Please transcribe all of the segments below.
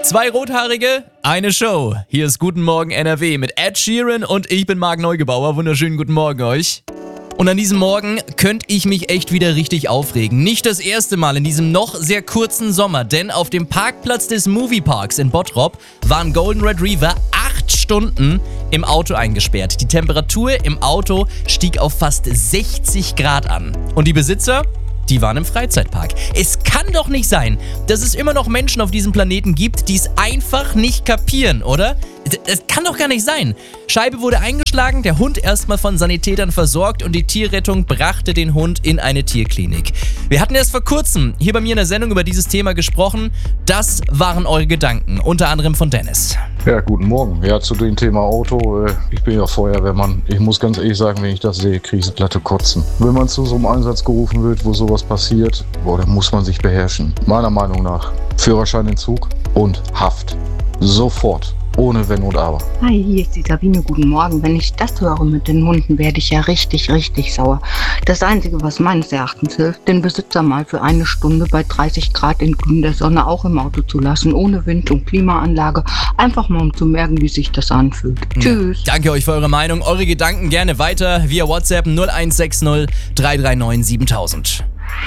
2 Rothaarige, eine Show. Hier ist Guten Morgen NRW mit Ed Sheeran und ich bin Marc Neugebauer. Wunderschönen guten Morgen euch. Und an diesem Morgen könnte ich mich echt wieder richtig aufregen. Nicht das erste Mal in diesem noch sehr kurzen Sommer, denn auf dem Parkplatz des Movieparks in Bottrop war ein Golden Retriever 8 Stunden im Auto eingesperrt. Die Temperatur im Auto stieg auf fast 60 Grad an. Und die Besitzer? Die waren im Freizeitpark. Es kann doch nicht sein, dass es immer noch Menschen auf diesem Planeten gibt, die es einfach nicht kapieren, oder? Das kann doch gar nicht sein. Scheibe wurde eingeschlagen, der Hund erstmal von Sanitätern versorgt und die Tierrettung brachte den Hund in eine Tierklinik. Wir hatten erst vor kurzem hier bei mir in der Sendung über dieses Thema gesprochen. Das waren eure Gedanken, unter anderem von Dennis. Ja, guten Morgen. Ja, zu dem Thema Auto. Ich bin ja Feuerwehrmann. Ich muss ganz ehrlich sagen, wenn ich das sehe, kriege ich das glatte Kotzen. Wenn man zu so einem Einsatz gerufen wird, wo sowas passiert, dann muss man sich beherrschen. Meiner Meinung nach Führerscheinentzug und Haft. Sofort. Ohne Wenn und Aber. Hi, hier ist die Sabine. Guten Morgen. Wenn ich das höre mit den Hunden, werde ich ja richtig sauer. Das Einzige, was meines Erachtens hilft, den Besitzer mal für 1 Stunde bei 30 Grad in der Sonne auch im Auto zu lassen, ohne Wind und Klimaanlage. Einfach mal, um zu merken, wie sich das anfühlt. Tschüss. Danke euch für eure Meinung. Eure Gedanken gerne weiter via WhatsApp 0160 339 7000.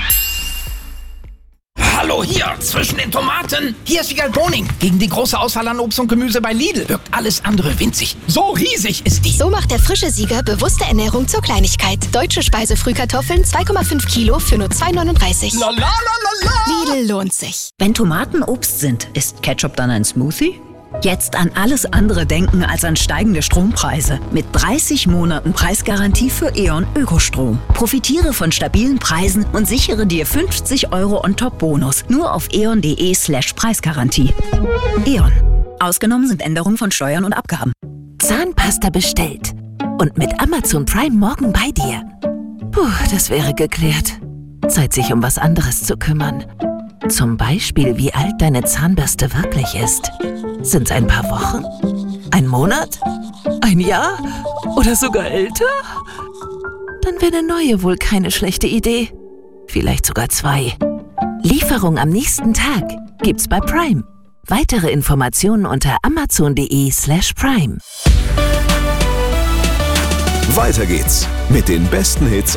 Hallo hier, zwischen den Tomaten. Hier ist Wiegald Boning. Gegen die große Auswahl an Obst und Gemüse bei Lidl wirkt alles andere winzig. So riesig ist die. So macht der frische Sieger bewusste Ernährung zur Kleinigkeit. Deutsche Speisefrühkartoffeln 2,5 Kilo für nur 2,39. La la la la la. Lidl lohnt sich. Wenn Tomaten Obst sind, ist Ketchup dann ein Smoothie? Jetzt an alles andere denken als an steigende Strompreise. Mit 30 Monaten Preisgarantie für E.ON Ökostrom. Profitiere von stabilen Preisen und sichere dir 50 € on top Bonus. Nur auf eon.de/Preisgarantie. E.ON. Ausgenommen sind Änderungen von Steuern und Abgaben. Zahnpasta bestellt. Und mit Amazon Prime morgen bei dir. Puh, das wäre geklärt. Zeit, sich um was anderes zu kümmern. Zum Beispiel, wie alt deine Zahnbürste wirklich ist. Sind's ein paar Wochen? Ein Monat? Ein Jahr? Oder sogar älter? Dann wäre eine neue wohl keine schlechte Idee. Vielleicht sogar 2. Lieferung am nächsten Tag gibt's bei Prime. Weitere Informationen unter amazon.de/Prime. Weiter geht's mit den besten Hits